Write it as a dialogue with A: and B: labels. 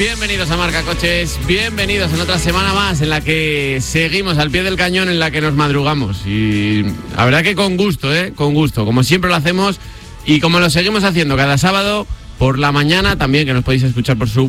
A: Bienvenidos a Marca Coches, bienvenidos en otra semana más en la que seguimos al pie del cañón, en la que nos madrugamos. Y la verdad que con gusto, con gusto, como siempre lo hacemos y como lo seguimos haciendo cada sábado por la mañana también, que nos podéis escuchar por